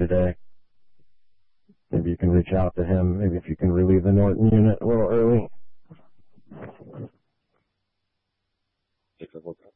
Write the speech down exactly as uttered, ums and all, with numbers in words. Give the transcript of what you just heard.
today. Maybe you can reach out to him. Maybe if you can relieve the Norton unit a little early. Take a look.